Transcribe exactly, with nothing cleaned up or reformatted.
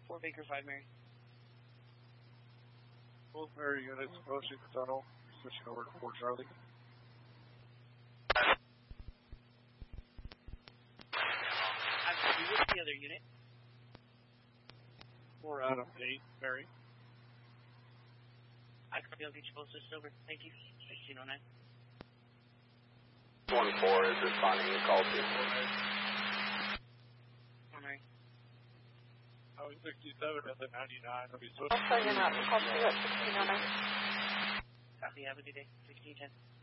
four Baker five Mary. Both Mary units approaching the tunnel, switching over to four Charlie. I'm with the other unit. four out of eight, Mary. I copy, I'll get you closest over. Thank you. sixteen oh nine. one four is responding to call two. four Mary. Oh, sixty-seven at the ninety-nine. I'll be Also, you're not call two at sixteen oh nine. Copy, have a good day. sixteen ten.